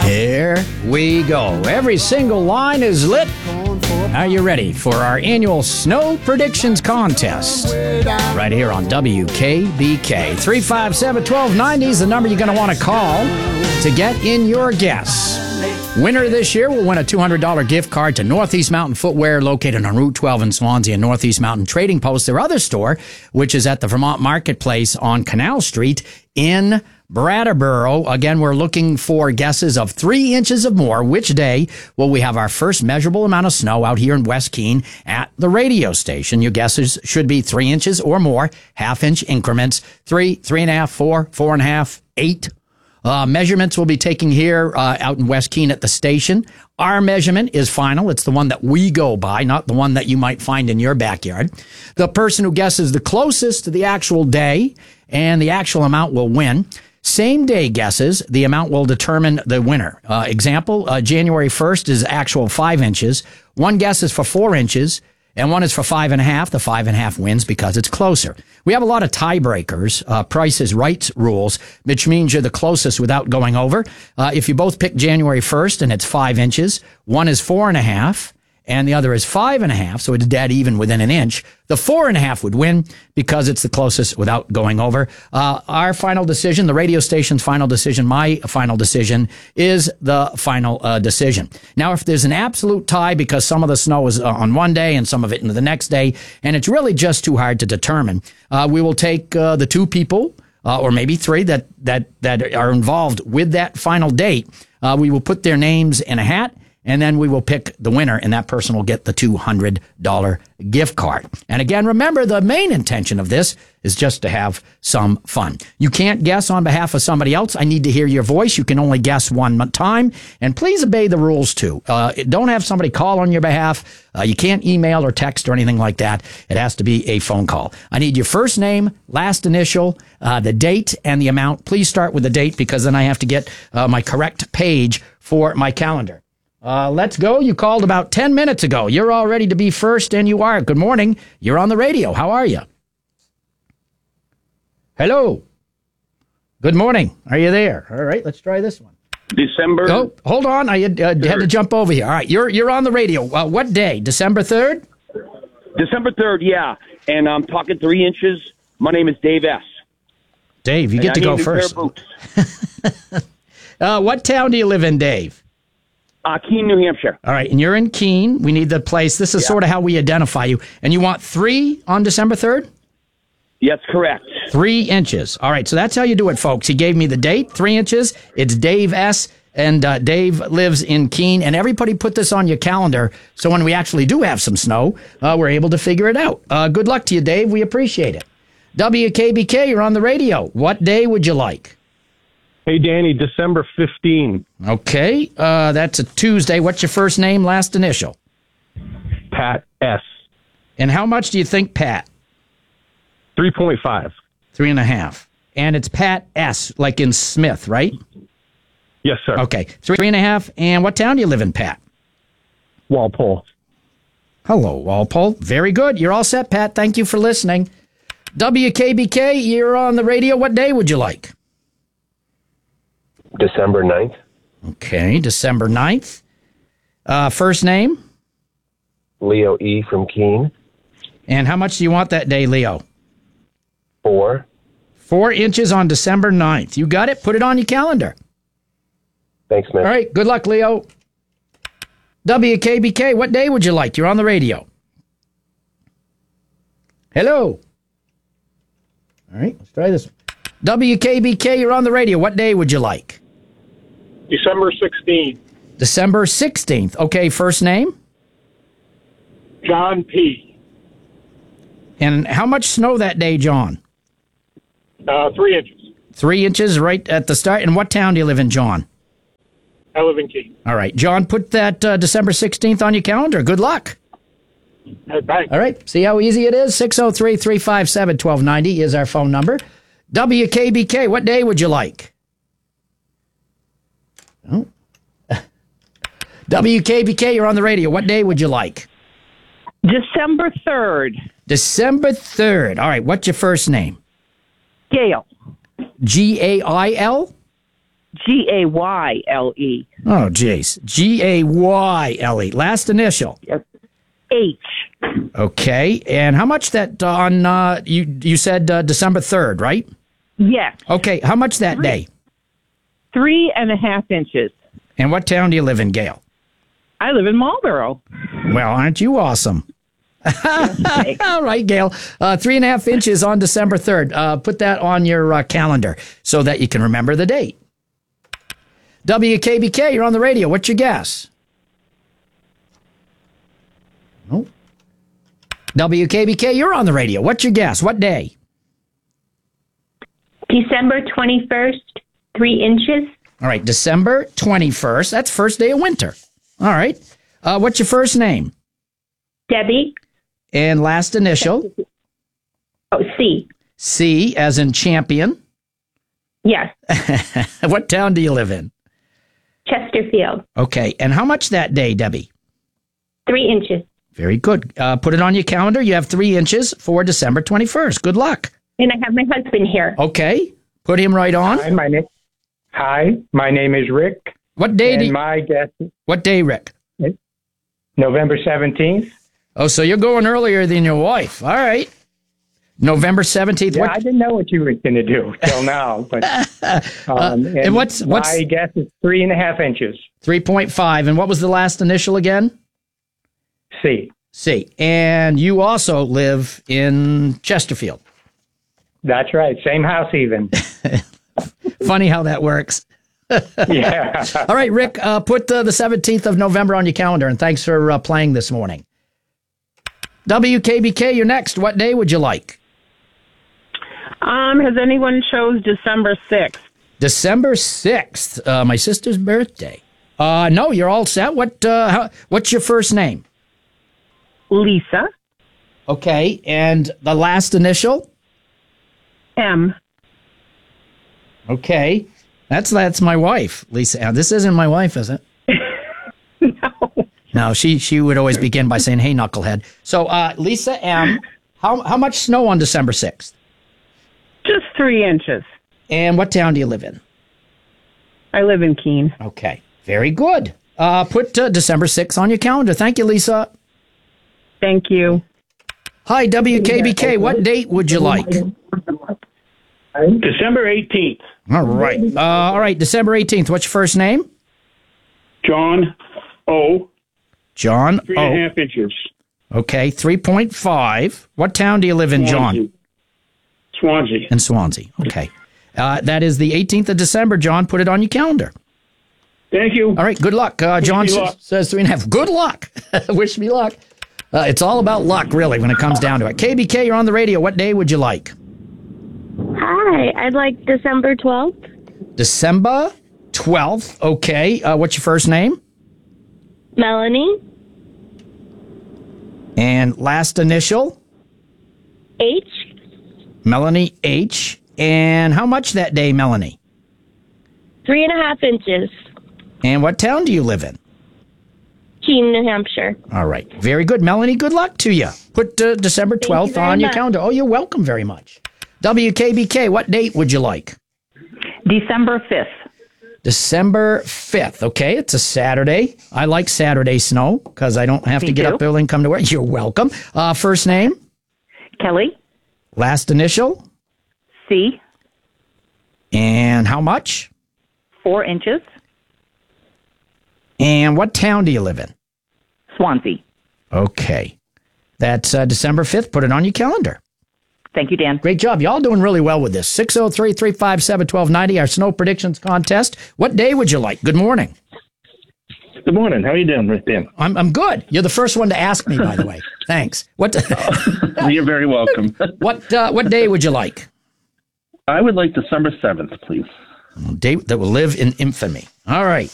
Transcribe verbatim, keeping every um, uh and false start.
Here we go. Every single line is lit. Are you ready for our annual snow predictions contest? Right here on W K B K. three five seven, one two nine zero is the number you're going to want to call to get in your guess. Winner this year will win a two hundred dollars gift card to Northeast Mountain Footwear, located on Route twelve in Swansea, and Northeast Mountain Trading Post, their other store, which is at the Vermont Marketplace on Canal Street in Brattleboro. Again, we're looking for guesses of three inches or more. Which day will we have our first measurable amount of snow out here in West Keene at the radio station? Your guesses should be three inches or more, half-inch increments, three, three and a half, four, four and a half, eight. Uh, measurements we'll be taking here uh, out in West Keene at the station. Our measurement is final. It's the one that we go by, not the one that you might find in your backyard. The person who guesses the closest to the actual day and the actual amount will win. Same day guesses, the amount will determine the winner. Uh, example, uh, January first is actual five inches. One guess is for four inches. And one is for five and a half. The five and a half wins because it's closer. We have a lot of tiebreakers, uh, Price is Right rules, which means you're the closest without going over. Uh, if you both pick January first and it's five inches, one is four and a half and the other is five and a half, so it's dead even within an inch. The four and a half would win because it's the closest without going over. Uh, our final decision, the radio station's final decision, my final decision, is the final uh, decision. Now, if there's an absolute tie because some of the snow is uh, on one day and some of it into the next day, and it's really just too hard to determine, uh, we will take uh, the two people, uh, or maybe three, that, that, that are involved with that final date. Uh, we will put their names in a hat, and then we will pick the winner, and that person will get the two hundred dollars gift card. And again, remember, the main intention of this is just to have some fun. You can't guess on behalf of somebody else. I need to hear your voice. You can only guess one time. And please obey the rules, too. Uh, don't have somebody call on your behalf. Uh, you can't email or text or anything like that. It has to be a phone call. I need your first name, last initial, uh, the date, and the amount. Please start with the date because then I have to get uh, my correct page for my calendar. Uh, let's go. You called about ten minutes ago. You're all ready to be first, and you are. Good morning. You're on the radio. How are you? Hello. Good morning. Are you there? All right, let's try this one. December. Oh, hold on. I had, uh, had to jump over here. All right, you're you're on the radio. Uh, what day? December third? December third, yeah. And I'm talking three inches. My name is Dave S. Dave, you and get I to go need a first. pair of boots. uh, what town do you live in, Dave? Uh, Keene, New Hampshire. All right, and you're in Keene. We need the place. This is yeah. sort of how we identify you. And you want three on December third? Yes, correct. Three inches. All right, so that's how you do it, folks. He gave me the date, three inches. It's Dave S., and uh, Dave lives in Keene. And everybody put this on your calendar so when we actually do have some snow, uh, we're able to figure it out. Uh, good luck to you, Dave. We appreciate it. W K B K, you're on the radio. What day would you like? Hey, Danny, December fifteenth. Okay, uh, that's a Tuesday. What's your first name, last initial? Pat S. And how much do you think, Pat? three point five. Three and a half. And it's Pat S., like in Smith, right? Yes, sir. Okay, three, three and a half. And what town do you live in, Pat? Walpole. Hello, Walpole. Very good. You're all set, Pat. Thank you for listening. W K B K, you're on the radio. What day would you like? December ninth. Okay, December ninth. Uh, first name? Leo E. from Keene. And how much do you want that day, Leo? Four. Four inches on December ninth. You got it? Put it on your calendar. Thanks, man. All right, good luck, Leo. W K B K, what day would you like? You're on the radio. Hello. All right, let's try this one. W K B K, you're on the radio. What day would you like? December sixteenth. December sixteenth. Okay, first name? John P. And how much snow that day, John? Uh, three inches. Three inches right at the start. And what town do you live in, John? I live in Keene. All right, John, put that uh, December sixteenth on your calendar. Good luck. Uh, thanks. All right, see how easy it is? six oh three, three five seven, one two nine zero is our phone number. W K B K, what day would you like? Oh. W K B K, you're on the radio. What day would you like? December third. December third. All right, what's your first name? Gail. G A I L? G A Y L E. Oh, jeez. G A Y L E. Last initial. H. Okay. And how much that uh, on, uh, you, you said uh, December third, right? Yes. Okay. How much that day? Three and a half inches. And what town do you live in, Gail? I live in Marlboro. Well, aren't you awesome? All right, Gail. Uh, three and a half inches on December third. Uh, put that on your uh, calendar so that you can remember the date. W K B K, you're on the radio. What's your guess? Oh. W K B K, you're on the radio. What's your guess? What day? December twenty-first, three inches. All right, December twenty-first. That's first day of winter. All right. Uh, what's your first name? Debbie. And last initial? Oh, C. C as in champion. Yes. What town do you live in? Chesterfield. Okay. And how much that day, Debbie? Three inches. Very good. Uh, put it on your calendar. You have three inches for December twenty-first. Good luck. And I have my husband here. Okay. Put him right on. Hi, my name. Hi, my name is Rick. What day? And Do my guess. What day, Rick? November seventeenth. Oh, so you're going earlier than your wife. All right. November seventeenth. Yeah, what? I didn't know what you were going to do till now. But um, uh, and, and what's what's my guess is three and a half inches. three point five. And what was the last initial again? C. C. And you also live in Chesterfield. That's right. Same house, even. Funny how that works. Yeah. All right, Rick, uh, put uh, the seventeenth of November on your calendar, and thanks for uh, playing this morning. W K B K, you're next. What day would you like? Um, has anyone chose December sixth? December sixth, uh, my sister's birthday. Uh, no, you're all set. What? Uh, how, what's your first name? Lisa. Okay, and the last initial? M. Okay, that's that's my wife, Lisa. Now, this isn't my wife, is it? No. No, she she would always begin by saying, "Hey, knucklehead." So, uh, Lisa M., how how much snow on December sixth? Just three inches. And what town do you live in? I live in Keene. Okay, very good. Uh, put uh, December sixth on your calendar. Thank you, Lisa. Thank you. Hi, W K B K. What date would you like? December eighteenth. All right. Uh, all right, December eighteenth. What's your first name? John O. John Three and a O. half inches. Okay, three point five. What town do you live in, John? Swansea. Swansea. In Swansea. Okay. Uh, that is the eighteenth of December, John. Put it on your calendar. Thank you. All right, good luck. Uh, John me s- luck. says three and a half. Good luck. Wish me luck. Uh, it's all about luck, really, when it comes down to it. K B K, you're on the radio. What day would you like? Hi, I'd like December twelfth. December twelfth. Okay. Uh, what's your first name? Melanie. And last initial? H. Melanie H. And how much that day, Melanie? Three and a half inches. And what town do you live in? Keene, New Hampshire. All right. Very good. Melanie, good luck to you. Put uh, December twelfth very on your much. calendar. Oh, you're welcome very much. W K B K, what date would you like? December fifth. December fifth. Okay, it's a Saturday. I like Saturday snow because I don't have Me to get too. up early and come to work. You're welcome. Uh, first name? Kelly. Last initial? C. And how much? Four inches. And what town do you live in? Swansea. Okay. That's uh, December fifth. Put it on your calendar. Thank you, Dan. Great job. Y'all doing really well with this. six oh three, three five seven, one two nine oh, our snow predictions contest. What day would you like? Good morning. Good morning. How are you doing, Dan? I'm I'm good. You're the first one to ask me, by the way. Thanks. What You're very welcome. what uh, what day would you like? I would like December seventh, please. A date that will live in infamy. All right.